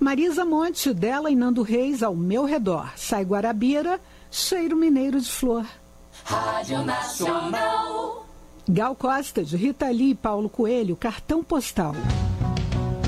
Marisa Monte, dela e Nando Reis, Ao Meu Redor. Sai Guarabira, Cheiro Mineiro de Flor. Rádio Nacional. Gal Costa, de Rita Lee e Paulo Coelho, Cartão Postal.